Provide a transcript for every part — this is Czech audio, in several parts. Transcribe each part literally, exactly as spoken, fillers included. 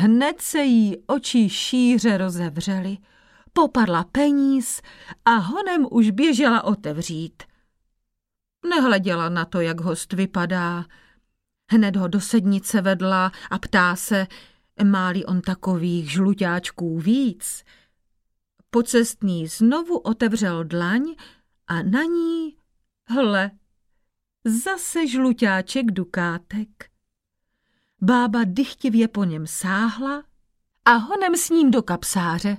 Hned se jí oči šíře rozevřely, popadla peníz a honem už běžela otevřít. Nehleděla na to, jak host vypadá. Hned ho do sednice vedla a ptá se, má-li on takových žluťáčků víc. Pocestný znovu otevřel dlaň a na ní, hle, zase žluťáček dukátek. Bába dychtivě po něm sáhla a honem s ním do kapsáře.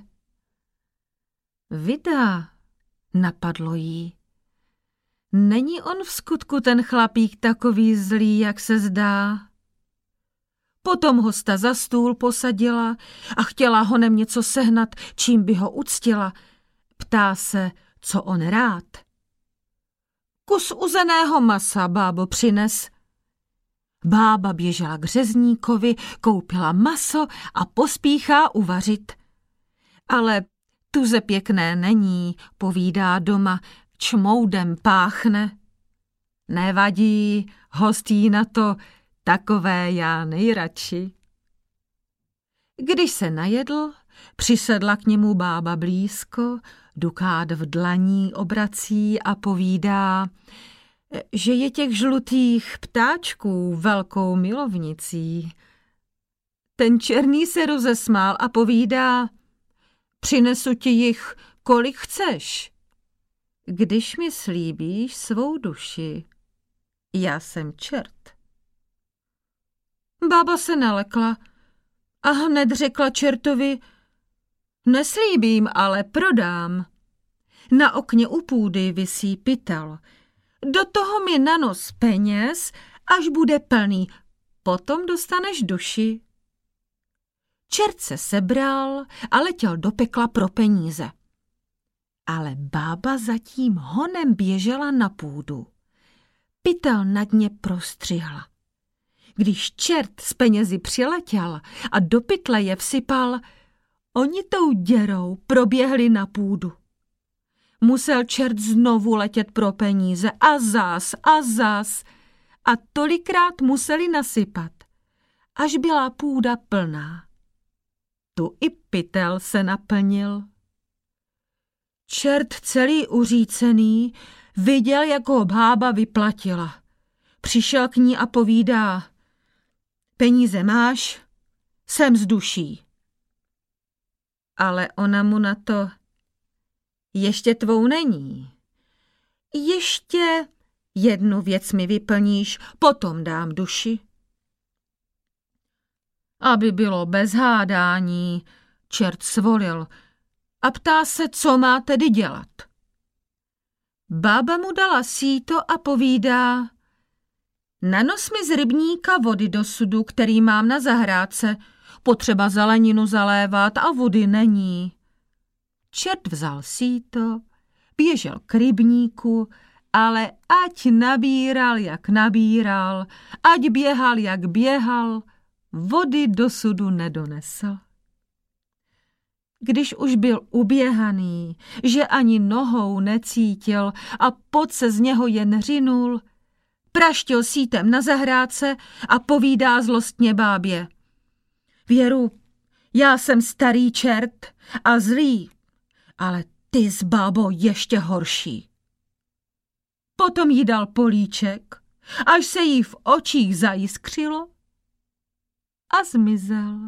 Vida, napadlo jí. Není on v skutku ten chlapík takový zlý, jak se zdá? Potom hosta za stůl posadila a chtěla honem něco sehnat, čím by ho uctila. Ptá se, co on rád. Kus uzeného masa, bábo, přines. Bába běžela k řezníkovi, koupila maso a pospíchá uvařit. Ale tuze pěkné není, povídá doma, čmoudem páchne. Nevadí, hostí na to, takové já nejradši. Když se najedl, přisedla k němu bába blízko, dukát v dlaní obrací a povídá, že je těch žlutých ptáčků velkou milovnicí. Ten černý se rozesmál a povídá, přinesu ti jich, kolik chceš. Když mi slíbíš svou duši, já jsem čert. Bába se nalekla a hned řekla čertovi, neslíbím, ale prodám. Na okně u půdy visí pytel. Do toho mi na nos peněz, až bude plný, potom dostaneš duši. Čert se sebral a letěl do pekla pro peníze. Ale bába zatím honem běžela na půdu. Pytel na dně prostřihla. Když čert s penězi přiletěl a do pytle je vsypal, oni tou děrou proběhli na půdu. Musel čert znovu letět pro peníze a zás a zás a tolikrát museli nasypat, až byla půda plná. Tu i pytel se naplnil. Čert celý uřícený viděl, jak ho bába vyplatila. Přišel k ní a povídá, peníze máš, jsem z duší. Ale ona mu na to, ještě tvou není. Ještě jednu věc mi vyplníš, potom dám duši. Aby bylo bez hádání, čert svolil a ptá se, co má tedy dělat. Bába mu dala síto a povídá, nanos mi z rybníka vody do sudu, který mám na zahrádce, potřeba zeleninu zalévat a vody není. Čert vzal síto, běžel k rybníku, ale ať nabíral, jak nabíral, ať běhal, jak běhal, vody do sudu nedonesl. Když už byl uběhaný, že ani nohou necítil a pot se z něho jen řinul, praštil sítem na zahrádce a povídá zlostně bábě. Věru, já jsem starý čert a zlý, ale ty s bábou ještě horší. Potom jí dal políček, až se jí v očích zajiskřilo a zmizel.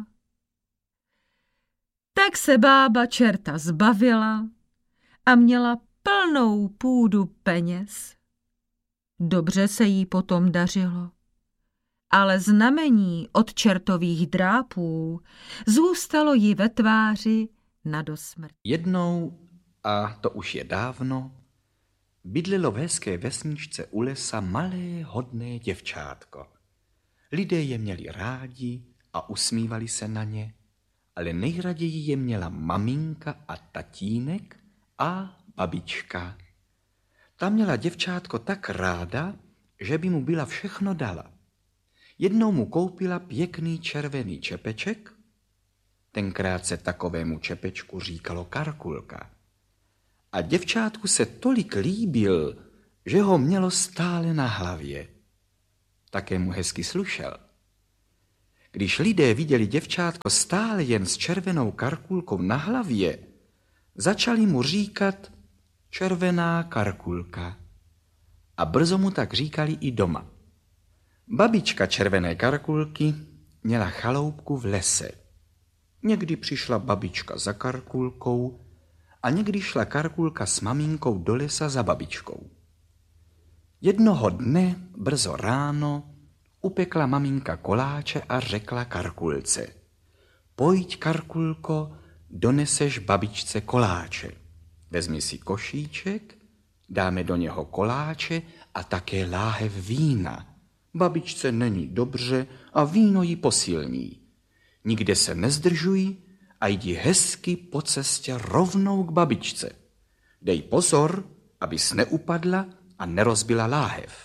Tak se bába čerta zbavila a měla plnou půdu peněz. Dobře se jí potom dařilo, ale znamení od čertových drápů zůstalo jí ve tváři nadosmrt. Jednou, a to už je dávno, bydlelo v hezké vesničce u lesa malé hodné děvčátko. Lidé je měli rádi a usmívali se na ně, ale nejraději je měla maminka a tatínek a babička. Ta měla děvčátko tak ráda, že by mu byla všechno dala. Jednou mu koupila pěkný červený čepeček, tenkrát se takovému čepečku říkalo karkulka. A děvčátku se tolik líbil, že ho mělo stále na hlavě. Také mu hezky slušel. Když lidé viděli děvčátko stále jen s červenou karkulkou na hlavě, začali mu říkat červená karkulka. A brzo mu tak říkali i doma. Babička červené karkulky měla chaloupku v lese. Někdy přišla babička za karkulkou a někdy šla karkulka s maminkou do lesa za babičkou. Jednoho dne, brzo ráno, upekla maminka koláče a řekla karkulce: Pojď, karkulko, doneseš babičce koláče. Vezmi si košíček, dáme do něho koláče a také láhev vína. Babičce není dobře a víno jí posilní. Nikde se nezdržuj a jdi hezky po cestě rovnou k babičce. Dej pozor, abys neupadla a nerozbila láhev.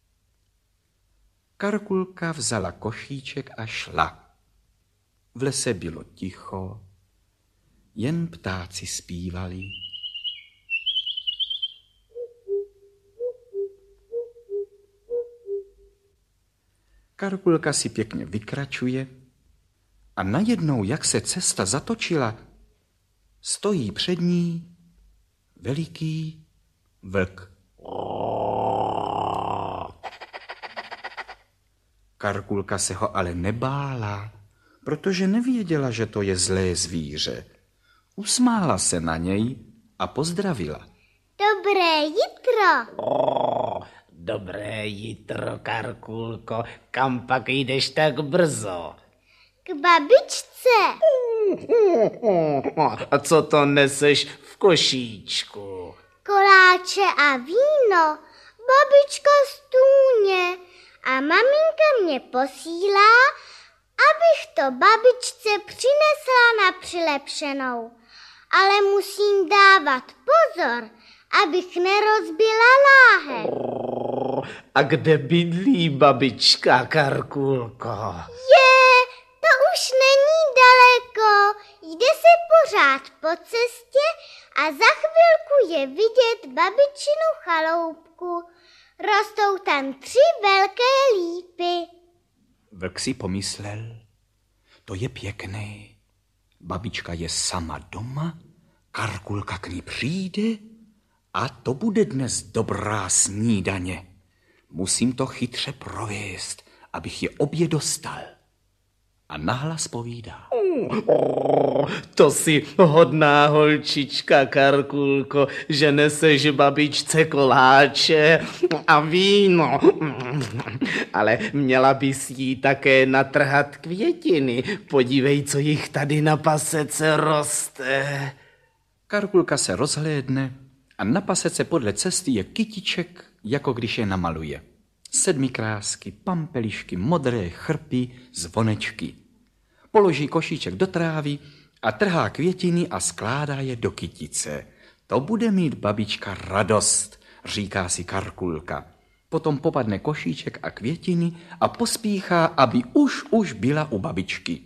Karkulka vzala košíček a šla. V lese bylo ticho, jen ptáci zpívali. Karkulka si pěkně vykračuje a najednou, jak se cesta zatočila, stojí před ní veliký vlk. Karkulka se ho ale nebála, protože nevěděla, že to je zlé zvíře. Usmála se na něj a pozdravila. Dobré jitro. Oh, dobré jitro, Karkulko. Kam pak jdeš tak brzo? K babičce. A co to neseš v košíčku? Koláče a víno. Babička stůně. A maminka mě posílá, abych to babičce přinesla na přilepšenou. Ale musím dávat pozor, abych nerozbila láhev. A kde bydlí babička, Karkulko? Je, to už není daleko. Jde se pořád po cestě a za chvilku je vidět babičinu chaloupku. Rostou tam tři velké lípy. Vlk si pomyslel, to je pěkné. Babička je sama doma, Karkulka k ní přijde a to bude dnes dobrá snídaně. Musím to chytře provést, abych je obě dostal. A nahlas povídá. Oh, to si hodná holčička, Karkulko, že neseš babičce koláče a víno. Ale měla bys jí také natrhat květiny. Podívej, co jich tady na pasece roste. Karkulka se rozhlédne a na pasece podle cesty je kytiček, jako když je namaluje. Sedmi krásky, pampelišky, modré chrpy, zvonečky. Položí košíček do trávy a trhá květiny a skládá je do kytice. To bude mít babička radost, říká si Karkulka. Potom popadne košíček a květiny a pospíchá, aby už už byla u babičky.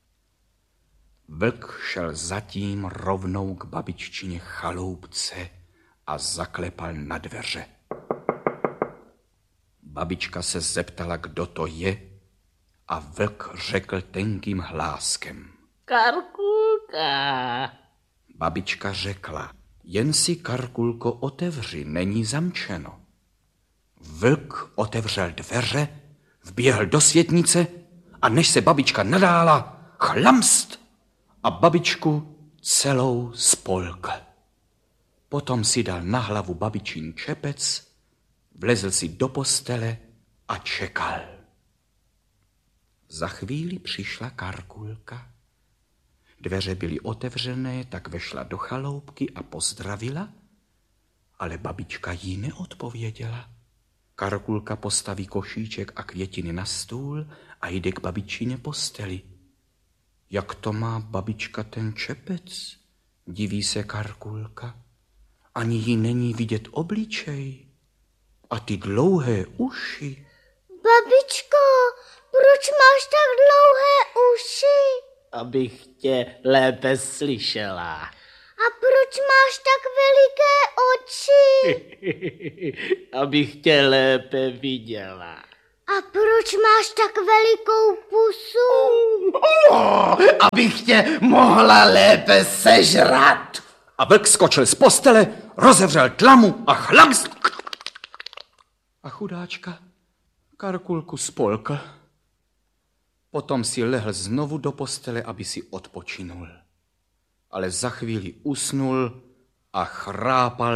Vlk šel zatím rovnou k babiččině chaloupce a zaklepal na dveře. Babička se zeptala, kdo to je, a vlk řekl tenkým hláskem. Karkulka. Babička řekla, jen si, Karkulko, otevři, není zamčeno. Vlk otevřel dveře, vběhl do světnice a než se babička nadála, chlamst a babičku celou spolkl. Potom si dal na hlavu babičin čepec, vlezl si do postele a čekal. Za chvíli přišla Karkulka. Dveře byly otevřené, tak vešla do chaloupky a pozdravila, ale babička jí neodpověděla. Karkulka postaví košíček a květiny na stůl a jde k babičině posteli. Jak to má babička ten čepec? Diví se Karkulka. Ani jí není vidět obličej. A ty dlouhé uši. Babičko, proč máš tak dlouhé uši? Abych tě lépe slyšela. A proč máš tak veliké oči? Abych tě lépe viděla. A A proč máš tak velikou pusu? Oh, abych tě mohla lépe sežrat. A vlk skočil z postele, rozevřel tlamu a chlamst. A chudáčka Karkulku spolkl. Potom si lehl znovu do postele, aby si odpočinul. Ale za chvíli usnul a chrápal.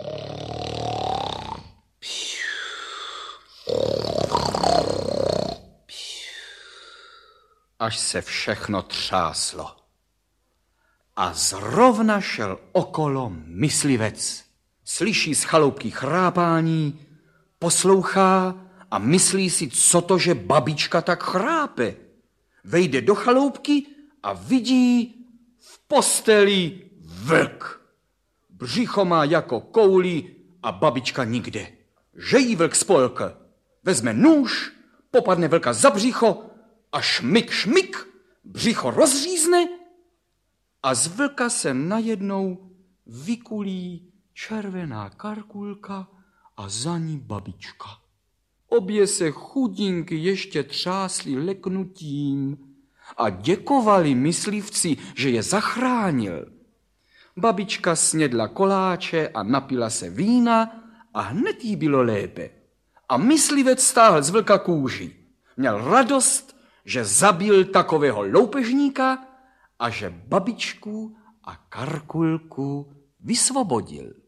Až se všechno třáslo. A zrovna šel okolo myslivec. Slyší z chaloupky chrápání, poslouchá a myslí si, co to, že babička tak chrápe. Vejde do chaloupky a vidí v posteli vlk. Břicho má jako kouli a babička nikde. Že jí vlk spolkl. Vezme nůž, popadne vlka za břicho a šmik, šmik, břicho rozřízne a z vlka se najednou vykulí červená Karkulka a za ní babička. Obě se chudinky ještě třásly leknutím a děkovali myslivci, že je zachránil. Babička snědla koláče a napila se vína a hned jí bylo lépe. A myslivec stáhl z vlka kůži. Měl radost, že zabil takového loupežníka a že babičku a Karkulku vysvobodil.